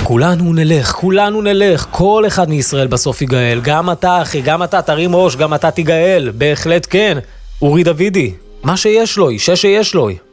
כולנו נלך, כל אחד מישראל בסוף יגאל. גם אתה אחי, גם אתה תרים ראש, גם אתה תיגאל, בהחלט כן. אורי דוידי, מה שיש לו, שיש לו.